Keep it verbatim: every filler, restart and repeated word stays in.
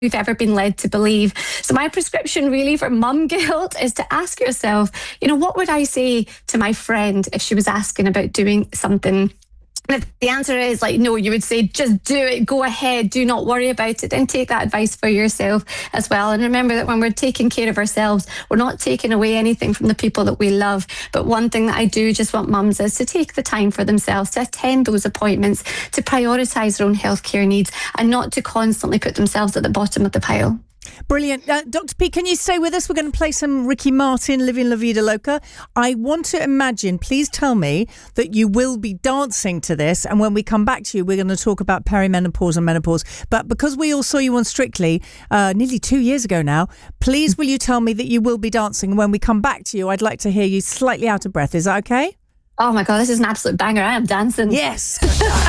we've ever been led to believe. So my prescription really for mum guilt is to ask yourself, you know, what would I say to my friend if she was asking about doing something? And if the answer is like, no, you would say, just do it, go ahead, do not worry about it, then take that advice for yourself as well. And remember that when we're taking care of ourselves, we're not taking away anything from the people that we love. But one thing that I do just want mums is to take the time for themselves, to attend those appointments, to prioritise their own healthcare needs and not to constantly put themselves at the bottom of the pile. Brilliant. Uh, Doctor P, can you stay with us? We're going to play some Ricky Martin, Living La Vida Loca. I want to imagine, please tell me that you will be dancing to this. And when we come back to you, we're going to talk about perimenopause and menopause. But because we all saw you on Strictly uh, nearly two years ago now, please will you tell me that you will be dancing? And when we come back to you, I'd like to hear you slightly out of breath. Is that okay? Oh my God, this is an absolute banger. I am dancing. Yes.